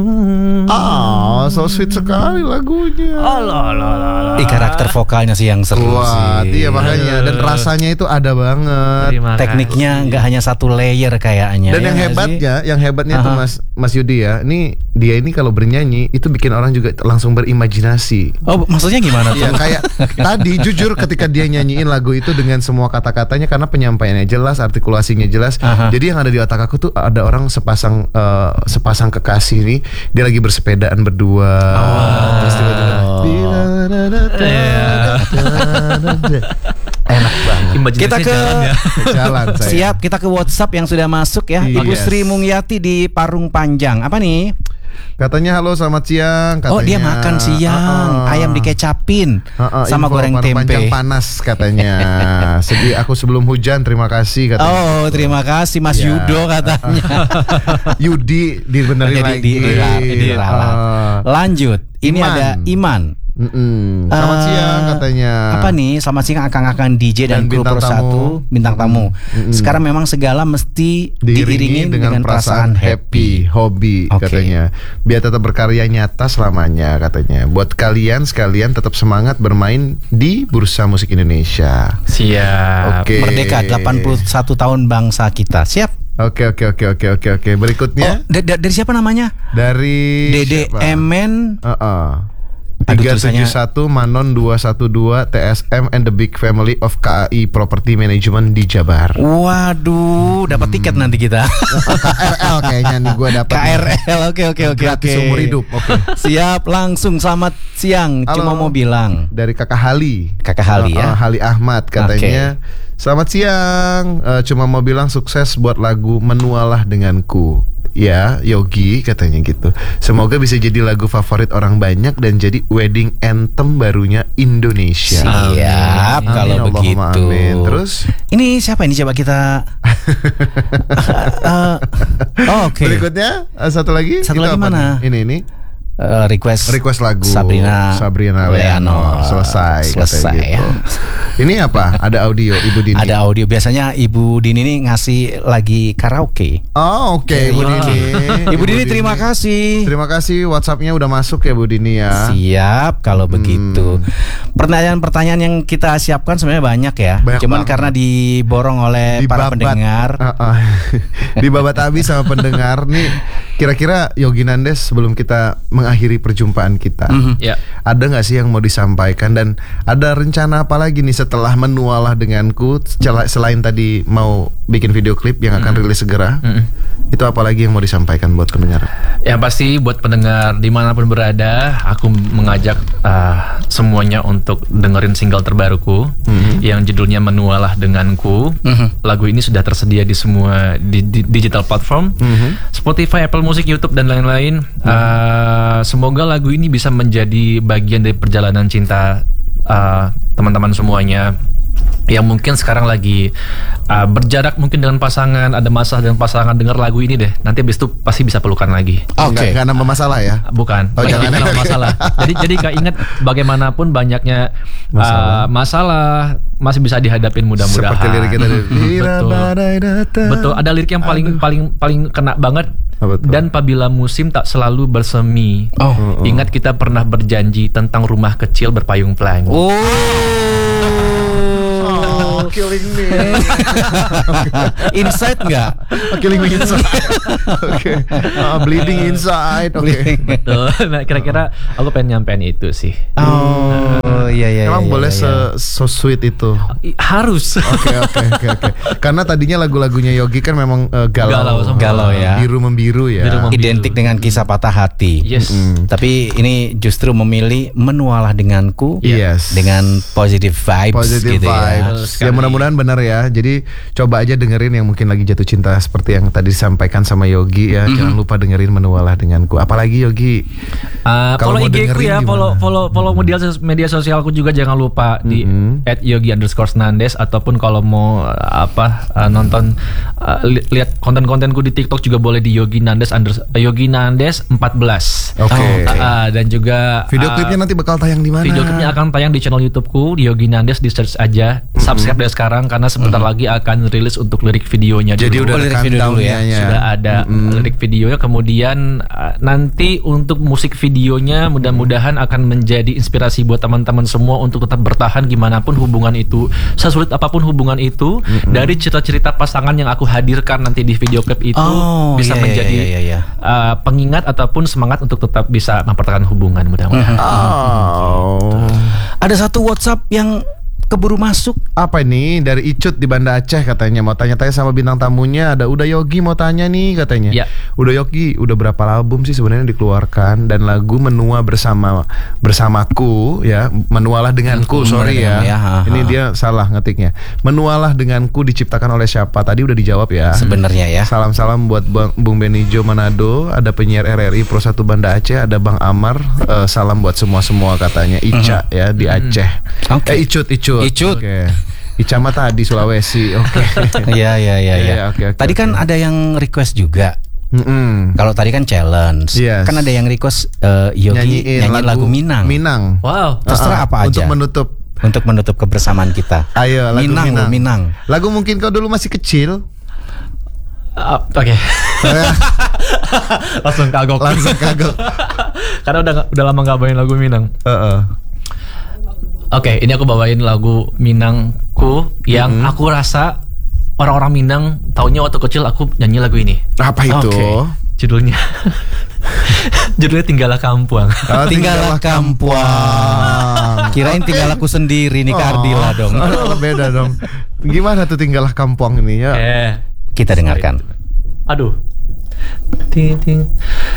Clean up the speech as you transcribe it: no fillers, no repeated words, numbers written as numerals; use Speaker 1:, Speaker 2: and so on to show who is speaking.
Speaker 1: So sweet sekali lagunya.
Speaker 2: Karakter vokalnya sih yang seru
Speaker 1: Wah,
Speaker 2: sih.
Speaker 1: iya makanya. Dan rasanya itu ada banget.
Speaker 2: Tekniknya nggak hanya satu layer kayaknya.
Speaker 1: Dan yang hebatnya itu Mas Yudi ya. Dia ini kalau bernyanyi itu bikin orang juga langsung berimajinasi.
Speaker 2: Oh, maksudnya gimana tuh?
Speaker 1: Ya kayak tadi jujur ketika dia nyanyiin lagu itu dengan semua kata-katanya karena penyampaiannya jelas, artikulasinya jelas. Jadi yang ada di otak aku tuh ada orang sepasang kekasih nih, dia lagi bersepedaan berdua. Terus tiba-tiba enak banget.
Speaker 2: Kita ke
Speaker 1: jalan saya.
Speaker 2: Siap, kita ke WhatsApp yang sudah masuk ya. Ibu Sri Mungyati di Parung Panjang. Apa nih?
Speaker 1: Katanya halo selamat siang katanya.
Speaker 2: Oh dia makan siang ayam dikecapin sama goreng tempe.
Speaker 1: Panjang panas katanya. Aku sebelum hujan terima kasih katanya.
Speaker 2: Oh terima kasih Mas Yudo katanya.
Speaker 1: Yudi dibenerin lagi.
Speaker 2: Lanjut. Ini ada Iman.
Speaker 1: Selamat siang katanya.
Speaker 2: Apa nih? Selamat siang akang-akang DJ dan kru Persatu bintang tamu. Sekarang memang segala mesti diiringi dengan perasaan happy, hobi katanya. Biar tetap berkarya nyata selamanya katanya. Buat kalian sekalian tetap semangat bermain di Bursa Musik Indonesia. Siap. Merdeka 81 tahun bangsa kita. Siap.
Speaker 1: Oke. Berikutnya.
Speaker 2: Dari siapa namanya?
Speaker 1: Dari
Speaker 2: Dede Emen.
Speaker 1: 371 Manon 212 TSM and the Big Family of KAI Property Management di Jabar.
Speaker 2: Waduh, dapat tiket nanti kita.
Speaker 1: KRL kayaknya nih gue dapat.
Speaker 2: KRL, oke.
Speaker 1: Gratis seumur hidup.
Speaker 2: Siap, langsung selamat siang.
Speaker 1: Halo.
Speaker 2: Cuma mau bilang
Speaker 1: dari Kakak Hali.
Speaker 2: Kakak Hali ya.
Speaker 1: Hali Ahmad katanya. Selamat siang. Cuma mau bilang sukses buat lagu Menualah Denganku. Ya, Yogi katanya gitu. Semoga bisa jadi lagu favorit orang banyak dan jadi wedding anthem barunya Indonesia.
Speaker 2: Siap, kalau begitu.
Speaker 1: Amin. Terus
Speaker 2: ini siapa ini coba kita
Speaker 1: berikutnya satu lagi
Speaker 2: mana?
Speaker 1: Ini request lagu
Speaker 2: Sabrina Leano.
Speaker 1: Selesai
Speaker 2: ya.
Speaker 1: Gitu. Ini apa? Ada audio Ibu Dini.
Speaker 2: Ada audio. Biasanya Ibu Dini ini ngasih lagi karaoke.
Speaker 1: Ibu Dini.
Speaker 2: Ibu Dini terima kasih.
Speaker 1: Terima kasih WhatsApp-nya udah masuk ya Bu Dini ya.
Speaker 2: Siap kalau begitu. Pertanyaan-pertanyaan yang kita siapkan sebenarnya banyak ya. Cuman karena diborong oleh para pendengar.
Speaker 1: Dibabat habis sama pendengar nih. Kira-kira Yogi Nandes sebelum kita mengakhiri perjumpaan kita, ada nggak sih yang mau disampaikan dan ada rencana apa lagi nih setelah Menualah Denganku selain tadi mau bikin video klip yang akan rilis segera? Itu apa lagi yang mau disampaikan buat pendengar?
Speaker 3: Yang pasti buat pendengar dimanapun berada, aku mengajak semuanya untuk dengerin single terbaruku yang judulnya Menualah Denganku. Lagu ini sudah tersedia di semua digital platform, Spotify, Apple Music, YouTube dan lain-lain. Semoga lagu ini bisa menjadi bagian dari perjalanan cinta teman-teman semuanya yang mungkin sekarang lagi berjarak mungkin dengan pasangan, ada masalah dengan pasangan, dengar lagu ini deh. Nanti habis itu pasti bisa pelukan lagi.
Speaker 1: Nggak nambah masalah ya?
Speaker 3: Bukan.
Speaker 1: Jangan
Speaker 3: nambah masalah. Jadi gak ingat bagaimanapun banyaknya masalah masih bisa dihadapin mudah-mudahan.
Speaker 1: Seperti lirik kita
Speaker 3: Betul. Ada lirik yang paling kena banget. Dan apabila musim tak selalu bersemi, ingat kita pernah berjanji tentang rumah kecil berpayung pelangi.
Speaker 1: Killing me.
Speaker 2: Inside nggak?
Speaker 1: Killing me inside. Bleeding inside.
Speaker 3: Betul. Nah, kira-kira aku pengen nyampein itu sih.
Speaker 2: Iya.
Speaker 1: Emang boleh so sweet itu?
Speaker 3: Harus.
Speaker 1: Oke. Karena tadinya lagu-lagunya Yogi kan memang
Speaker 2: galau ya.
Speaker 1: Biru membiru ya.
Speaker 2: Identik dengan kisah patah hati.
Speaker 3: Yes.
Speaker 2: Tapi ini justru memilih Menualah Denganku.
Speaker 1: Yes.
Speaker 2: Dengan positive vibes gitu
Speaker 1: vibes. Ya mudah-mudahan benar ya. Jadi coba aja dengerin yang mungkin lagi jatuh cinta seperti yang tadi disampaikan sama Yogi ya. Jangan lupa dengerin Menualah Denganku. Apalagi Yogi.
Speaker 3: Follow IG ku ya, follow media sosialku juga jangan lupa di @yogi_nandes ataupun kalau mau nonton lihat konten-kontenku di TikTok juga boleh di Yogi Nandes 14. Dan juga
Speaker 1: video klipnya nanti bakal tayang di mana?
Speaker 3: Video klipnya akan tayang di channel YouTubeku di Yogi Nandes, di search aja subscribe dari sekarang karena sebentar lagi akan rilis untuk lirik videonya.
Speaker 1: Jadi
Speaker 3: dulu.
Speaker 1: udah ada countdown-nya.
Speaker 3: Sudah ada lirik videonya. Kemudian nanti untuk musik videonya mudah-mudahan akan menjadi inspirasi buat teman-teman semua untuk tetap bertahan gimana pun hubungan itu, sesulit apapun hubungan itu. Dari cerita-cerita pasangan yang aku hadirkan nanti di video klip itu bisa menjadi pengingat ataupun semangat untuk tetap bisa mempertahankan hubungan mudah-mudahan.
Speaker 2: Ada satu WhatsApp yang keburu masuk.
Speaker 1: Apa ini? Dari Icut di Banda Aceh katanya mau tanya-tanya sama bintang tamunya. Ada Uda Yogi mau tanya nih katanya.
Speaker 3: Ya.
Speaker 1: Uda Yogi udah berapa album sih sebenarnya dikeluarkan, dan lagu Menua bersamaku ya, Menualah denganku, sorry ya. Ini dia salah ngetiknya. Menualah denganku diciptakan oleh siapa? Tadi udah dijawab ya.
Speaker 2: Sebenarnya ya.
Speaker 1: Salam-salam buat Bung Benijo Manado, ada penyiar RRI Pro 1 Banda Aceh, ada Bang Amar, salam buat semua katanya. Ica ya di Aceh. Icut. Oke. Ica mah tadi Sulawesi. Oke.
Speaker 2: Iya. Tadi kan ada yang request juga. Kalau tadi kan challenge, kan ada yang request Yogi nyanyi lagu Minang.
Speaker 3: Wow.
Speaker 2: Terserah apa aja. Untuk menutup kebersamaan kita.
Speaker 1: Ayo lagu
Speaker 2: Minang.
Speaker 1: Lagu mungkin kau dulu masih kecil.
Speaker 3: Oke. Langsung kagok. Karena udah lama nggak bawain lagu Minang. Oke, ini aku bawain lagu Minangku yang aku rasa orang-orang Minang taunya waktu kecil aku nyanyi lagu ini.
Speaker 1: Apa itu?
Speaker 3: Judulnya Tinggallah Kampuang.
Speaker 2: Tinggallah Kampuang. Kirain tinggal aku sendiri nih, Kardila dong.
Speaker 1: Beda dong. Gimana tuh Tinggallah Kampuang ini ya?
Speaker 2: Kita dengarkan.
Speaker 3: Aduh.